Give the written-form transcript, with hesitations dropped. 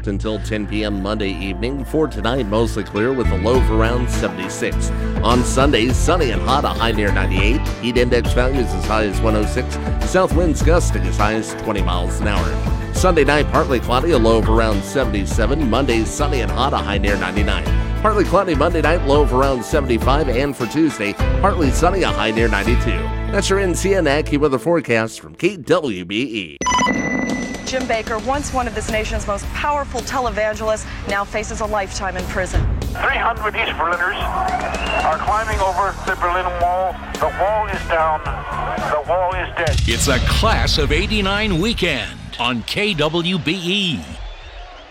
unmarked until 10 p.m. Monday evening. For tonight, mostly clear with a low of around 76. On Sunday, sunny and hot, a high near 98. Heat index values as high as 106. South winds gusting as high as 20 miles an hour. Sunday night, partly cloudy, a low of around 77. Monday, sunny and hot, a high near 99. Partly cloudy Monday night, low of around 75. And for Tuesday, partly sunny, a high near 92. That's your NCN AccuWeather forecast from KWBE. Jim Baker, once one of this nation's most powerful televangelists, now faces a lifetime in prison. 300 East Berliners are climbing over the Berlin Wall. The wall is down. The wall is dead. It's a Class of '89 weekend on KWBE.